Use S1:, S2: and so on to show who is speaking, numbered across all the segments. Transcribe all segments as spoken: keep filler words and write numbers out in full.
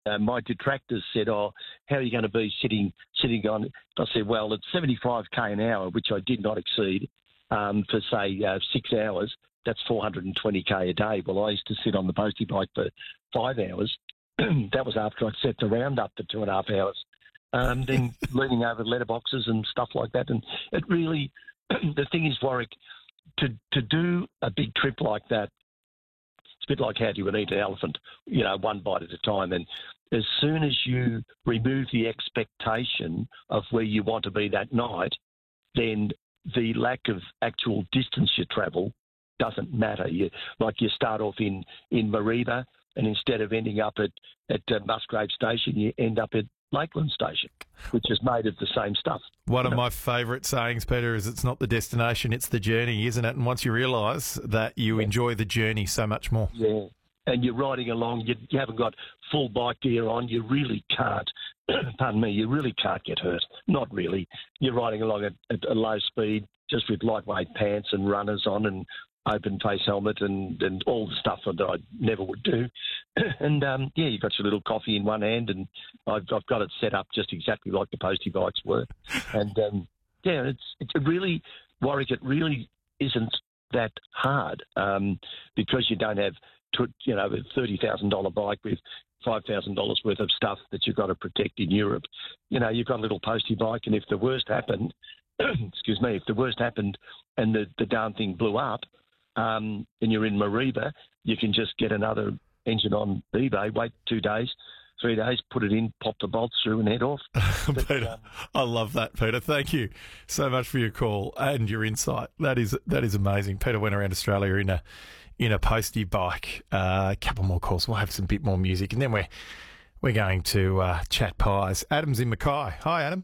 S1: Uh, my detractors said, "Oh, how are you going to be sitting sitting on?" I said, "Well, at seventy-five k an hour, which I did not exceed um, for say uh, six hours, that's four hundred twenty k a day. Well, I used to sit on the postie bike for five hours. That was after I'd set the round up to two and a half hours. Um, then leaning over letterboxes and stuff like that. And it really, the thing is, Warwick, to to do a big trip like that, it's a bit like how do you eat an elephant, you know, one bite at a time. And as soon as you remove the expectation of where you want to be that night, then the lack of actual distance you travel doesn't matter. You like you start off in in Mareeba, and instead of ending up at at uh, Musgrave Station, you end up at Lakeland Station, which is made of the same stuff.
S2: One of
S1: know?
S2: my favourite sayings, Peter, is it's not the destination, it's the journey, isn't it? And once you realise that, you
S1: yeah.
S2: enjoy the journey so much more.
S1: Yeah, and you're riding along, you, you haven't got full bike gear on, you really can't, pardon me, you really can't get hurt. Not really. You're riding along at, at a low speed, just with lightweight pants and runners on and open face helmet and, and all the stuff that I never would do. And, um, yeah, you've got your little coffee in one hand and I've, I've got it set up just exactly like the postie bikes were. And, um, yeah, it's, it's it really, Warwick, it really isn't that hard um, because you don't have, to, you know, a thirty thousand dollars bike with five thousand dollars worth of stuff that you've got to protect in Europe. You know, you've got a little postie bike and if the worst happened, excuse me, if the worst happened and the, the darn thing blew up, Um, and you're in Mareeba, you can just get another engine on eBay, wait two days, three days, put it in, pop the bolts through and head off. But,
S2: Peter,
S1: um,
S2: I love that, Peter. Thank you so much for your call and your insight. That is that is amazing. Peter went around Australia in a in a postie bike. Uh, a couple more calls. We'll have some bit more music, and then we're we're going to uh, chat pies. Adam's in Mackay. Hi, Adam.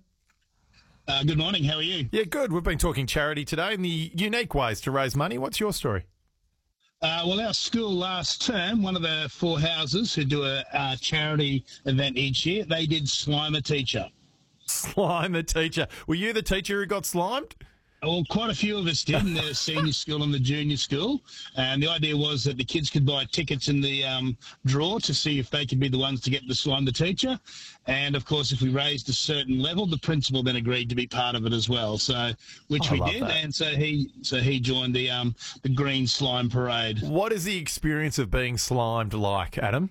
S3: Uh, good morning. How are you?
S2: Yeah, good. We've been talking charity today and the unique ways to raise money. What's your story?
S3: Uh, well, our school last term, one of the four houses who do a uh, charity event each year, they did Slime a Teacher.
S2: Slime a Teacher. Were you the teacher who got slimed?
S3: Well, quite a few of us did in the senior school and the junior school. And the idea was that the kids could buy tickets in the um, draw to see if they could be the ones to get the Slime the Teacher. And, of course, if we raised a certain level, the principal then agreed to be part of it as well. So, which
S2: I
S3: we
S2: love
S3: did.
S2: that.
S3: And so he so he joined the um, the Green Slime Parade.
S2: What is the experience of being slimed like, Adam?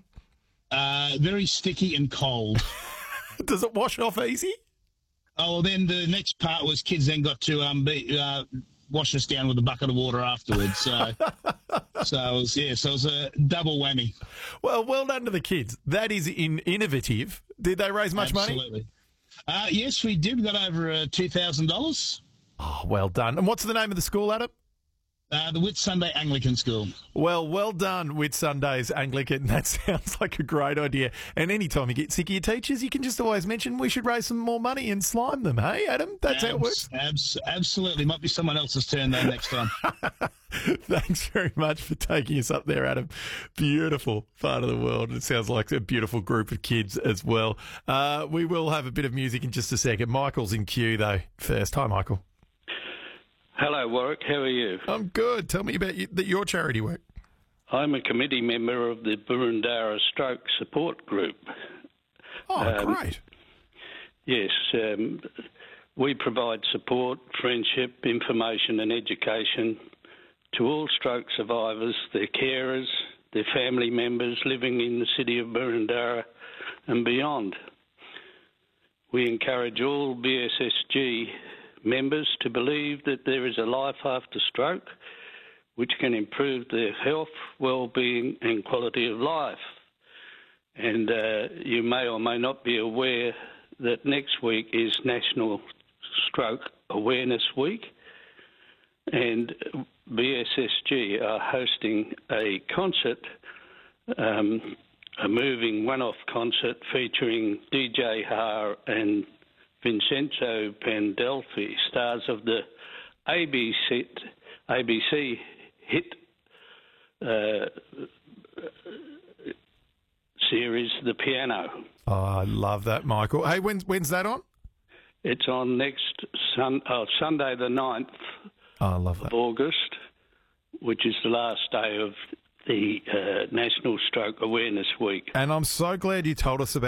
S3: Uh, very sticky and cold.
S2: Does it wash off easy?
S3: Oh, well, then the next part was kids then got to um, be, uh, wash us down with a bucket of water afterwards. So, so it was, yeah, so it was a double whammy.
S2: Well, well done to the kids. That is in- innovative. Did they raise much money?
S3: Absolutely. Uh, yes, we did. We got over uh, two thousand dollars.
S2: Oh, well done. And what's the name of the school, Adam?
S3: Uh, the Whit Sunday Anglican School.
S2: Well, well done with Sunday's Anglican. That sounds like a great idea. And anytime you get sick of your teachers, you can just always mention we should raise some more money and slime them. Hey, Adam? That's
S3: Abs-
S2: how it works.
S3: Abs- absolutely. Might be someone else's turn, though, next time.
S2: Thanks very much for taking us up there, Adam. Beautiful part of the world. It sounds like a beautiful group of kids as well. Uh, we will have a bit of music in just a second. Michael's in queue, though, first. Hi, Michael.
S4: Hello, Warwick. How are you?
S2: I'm good. Tell me about you, the, your charity work.
S4: I'm a committee member of the Burundara Stroke Support Group.
S2: Oh,
S4: Um,
S2: great.
S4: Yes, um, we provide support, friendship, information and education to all stroke survivors, their carers, their family members living in the city of Burundara and beyond. We encourage all B S S G members to believe that there is a life after stroke which can improve their health, well-being and quality of life. And uh, you may or may not be aware that next week is National Stroke Awareness Week, and B S S G are hosting a concert, um, a moving one-off concert featuring D J Har and Vincenzo Pandolfi, stars of the A B C, A B C hit uh, series, The Piano.
S2: Oh, I love that, Michael. Hey, when's, when's that on?
S4: It's on next sun, oh, Sunday the ninth
S2: Oh, I love
S4: of
S2: that.
S4: August, which is the last day of the uh, National Stroke Awareness Week.
S2: And I'm so glad you told us about